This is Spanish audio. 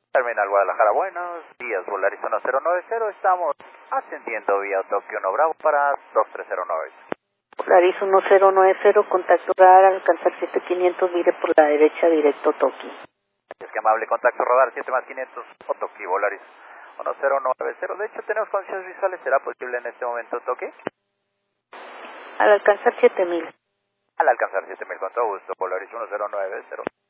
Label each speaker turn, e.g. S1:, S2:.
S1: Terminal Guadalajara, buenos días, Volaris 1090, estamos ascendiendo vía Tokio 1 Bravo para 2309.
S2: Volaris 1090, contacto radar, alcanzar 7500, vire por la derecha, directo Tokio.
S1: Es que amable, contacto radar 7 más 500, Toki, Volaris 1090. De hecho, tenemos condiciones visuales, ¿será posible en este momento Toki?
S2: Al alcanzar 7000.
S1: Al alcanzar 7000, con todo gusto, Volaris 1090.